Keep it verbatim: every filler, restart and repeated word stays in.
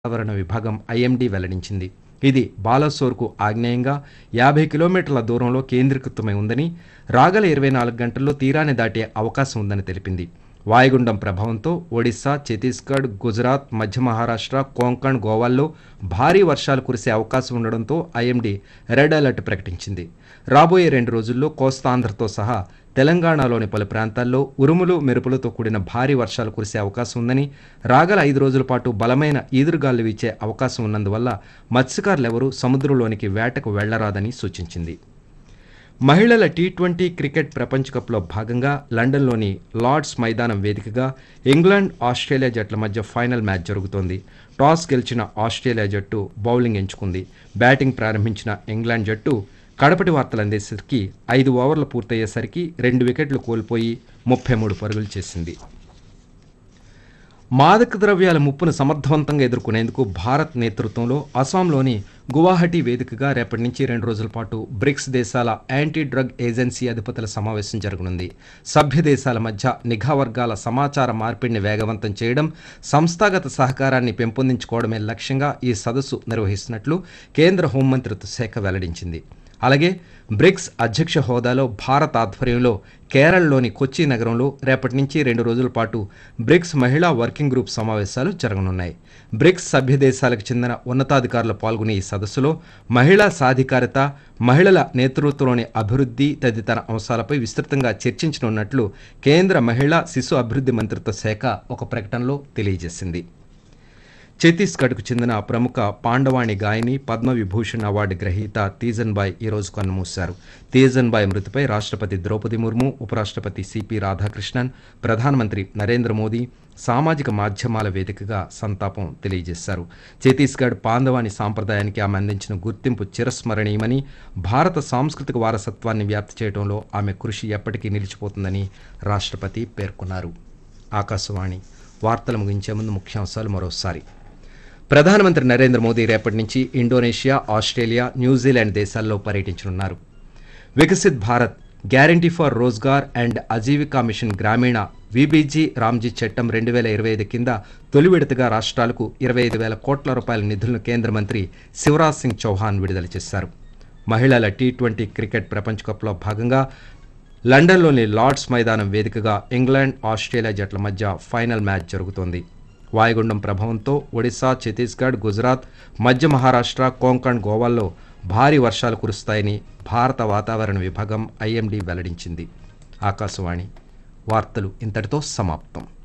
వాతావరణ విభాగం ఐఎండీ వెల్లడించింది. ఇది బాలసోర్కు ఆగ్నేయంగా యాభై కిలోమీటర్ల దూరంలో కేంద్రీకృతమై ఉందని, రాగల ఇరవై నాలుగు గంటల్లో తీరాన్ని దాటే అవకాశం ఉందని తెలిపింది. వాయుగుండం ప్రభావంతో ఒడిశా, ఛత్తీస్గఢ్, గుజరాత్, మధ్య మహారాష్ట్ర, కోంకణ్, గోవాల్లో భారీ వర్షాలు కురిసే అవకాశం ఉండడంతో ఐఎండీ రెడ్ అలర్ట్ ప్రకటించింది. రాబోయే రెండు రోజుల్లో కోస్తాంధ్రతో సహా తెలంగాణలోని పలు ప్రాంతాల్లో ఉరుములు, మెరుపులతో కూడిన భారీ వర్షాలు కురిసే అవకాశం ఉందని, రాగల ఐదు రోజుల పాటు బలమైన ఈదురుగాలు వీచే అవకాశం ఉన్నందువల్ల మత్స్యకారులెవరూ సముద్రంలోనికి వేటకు వెళ్లరాదని సూచించింది. మహిళల టీ ట్వంటీ క్రికెట్ ప్రపంచ కప్లో భాగంగా లండన్లోని లార్డ్స్ మైదానం వేదికగా ఇంగ్లాండ్, ఆస్ట్రేలియా జట్ల మధ్య ఫైనల్ మ్యాచ్ జరుగుతోంది. టాస్ గెలిచిన ఆస్ట్రేలియా జట్టు బౌలింగ్ ఎంచుకుంది. బ్యాటింగ్ ప్రారంభించిన ఇంగ్లాండ్ జట్టు కడపటి వార్తలు అందేసరికి ఐదు ఓవర్లు పూర్తయ్యేసరికి రెండు వికెట్లు కోల్పోయి ముప్పై మూడు పరుగులు చేసింది. మాదక ద్రవ్యాల ముప్పును సమర్థవంతంగా ఎదుర్కొనేందుకు భారత్ నేతృత్వంలో అస్సాంలోని గువాహటి వేదికగా రేపటి నుంచి రెండు రోజుల పాటు బ్రిక్స్ దేశాల యాంటీ డ్రగ్ ఏజెన్సీ అధిపతుల సమావేశం జరగనుంది. సభ్య దేశాల మధ్య నిఘా వర్గాల సమాచార మార్పిడిని వేగవంతం చేయడం, సంస్థాగత సహకారాన్ని పెంపొందించుకోవడమే లక్ష్యంగా ఈ సదస్సు నిర్వహిస్తున్నట్లు కేంద్ర హోంమంత్రిత్వ శాఖ వెల్లడించింది. అలాగే బ్రిక్స్ అధ్యక్ష హోదాలో భారత్ ఆధ్వర్యంలో కేరళలోని కొచ్చి నగరంలో రేపటి నుంచి రెండు రోజుల పాటు బ్రిక్స్ మహిళా వర్కింగ్ గ్రూప్ సమావేశాలు జరగనున్నాయి. బ్రిక్స్ సభ్య దేశాలకు చెందిన ఉన్నతాధికారులు పాల్గొనే ఈ సదస్సులో మహిళా సాధికారత, మహిళల నేతృత్వంలోని అభివృద్ధి తదితర అంశాలపై విస్తృతంగా చర్చించనున్నట్లు కేంద్ర మహిళా శిశు అభివృద్ధి మంత్రిత్వ శాఖ ఒక ప్రకటనలో తెలియజేసింది. ఛత్తీస్గఢ్కు చెందిన ప్రముఖ పాండవాణి గాయని, పద్మవిభూషణ్ అవార్డు గ్రహీత తీజన్బాయ్ ఈరోజు కన్నుమూశారు. తీజన్బాయ్ మృతిపై రాష్ట్రపతి ద్రౌపది ముర్ము, ఉపరాష్ట్రపతి సిపి రాధాకృష్ణన్, ప్రధానమంత్రి నరేంద్ర మోదీ సామాజిక మాధ్యమాల వేదికగా సంతాపం తెలియజేశారు. ఛత్తీస్గఢ్ పాండవాణి సాంప్రదాయానికి ఆమె అందించిన గుర్తింపు చిరస్మరణీయమని, భారత సాంస్కృతిక వారసత్వాన్ని వ్యాప్తి చేయడంలో ఆమె కృషి ఎప్పటికీ నిలిచిపోతుందని రాష్ట్రపతి పేర్కొన్నారు. ఆకాశవాణి వార్తలు ముగించే ముందు ముఖ్యాంశాలు మరోసారి. ప్రధానమంత్రి నరేంద్ర మోదీ రేపటి నుంచి ఇండోనేషియా, ఆస్ట్రేలియా, న్యూజిలాండ్ దేశాల్లో పర్యటించనున్నారు. Viksit Bharat guarantee for Rozgar and Ajeevika machine గ్రామీణ విబీజీ రామ్జీ చట్టం రెండు వేల ఇరవై ఐదు కింద తొలి విడతగా రాష్ట్రాలకు ఇరవై ఐదు వేల కోట్ల రూపాయల నిధులను కేంద్ర మంత్రి శివరాజ్ సింగ్ చౌహాన్ విడుదల చేశారు. మహిళల టీ ట్వంటీ క్రికెట్ ప్రపంచ కప్లో భాగంగా లండన్లోని లార్డ్స్ మైదానం వేదికగా ఇంగ్లాండ్, ఆస్ట్రేలియా జట్ల మధ్య ఫైనల్ మ్యాచ్ జరుగుతోంది. వాయుగుండం ప్రభావంతో ఒడిశా, ఛత్తీస్గఢ్, గుజరాత్, మధ్య మహారాష్ట్ర, కోంకణ్, గోవాల్లో భారీ వర్షాలు కురుస్తాయని భారత వాతావరణ విభాగం ఐఎండీ వెల్లడించింది. ఆకాశవాణి వార్తలు ఇంతటితో సమాప్తం.